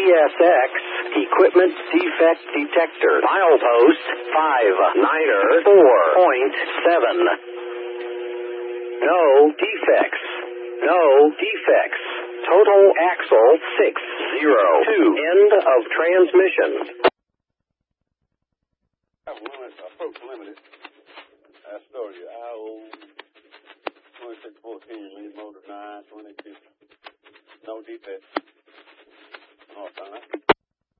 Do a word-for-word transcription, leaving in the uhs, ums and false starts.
S X equipment defect detector. Milepost five niner four point seven. No defects. No defects. Total axle six zero two. End of transmission. Approach limited. I told you, I O twenty-six fourteen, lead motor nine twenty-two. No defects.